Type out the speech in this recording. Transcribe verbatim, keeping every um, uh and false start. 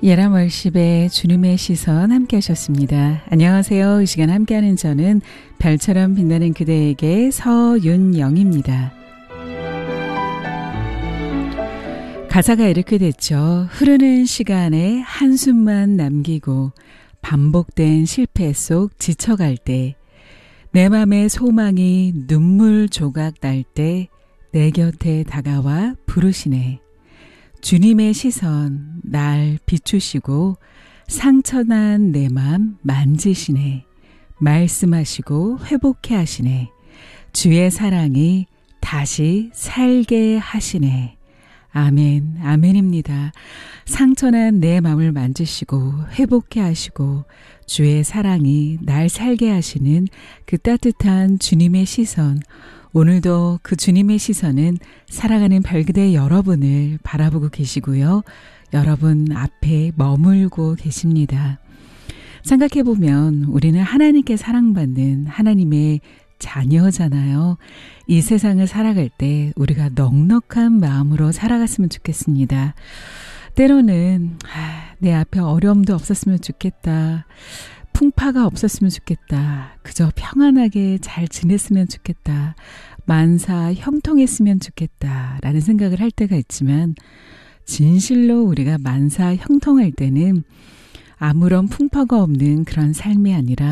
예람 월십의 주님의 시선 함께 하셨습니다. 안녕하세요. 이 시간 함께하는 저는 별처럼 빛나는 그대에게 서윤영입니다. 가사가 이렇게 됐죠. 흐르는 시간에 한숨만 남기고 반복된 실패 속 지쳐갈 때, 내 맘에 소망이 눈물 조각 날 때 내 곁에 다가와 부르시네. 주님의 시선 날 비추시고 상처난 내 맘 만지시네. 말씀하시고 회복해 하시네. 주의 사랑이 다시 살게 하시네. 아멘, 아멘입니다. 상처난 내 맘을 만지시고 회복해 하시고 주의 사랑이 날 살게 하시는 그 따뜻한 주님의 시선, 오늘도 그 주님의 시선은 사랑하는 별그대 여러분을 바라보고 계시고요. 여러분 앞에 머물고 계십니다. 생각해보면 우리는 하나님께 사랑받는 하나님의 자녀잖아요. 이 세상을 살아갈 때 우리가 넉넉한 마음으로 살아갔으면 좋겠습니다. 때로는 아, 내 앞에 어려움도 없었으면 좋겠다. 풍파가 없었으면 좋겠다. 그저 평안하게 잘 지냈으면 좋겠다. 만사 형통했으면 좋겠다. 라는 생각을 할 때가 있지만 진실로 우리가 만사 형통할 때는 아무런 풍파가 없는 그런 삶이 아니라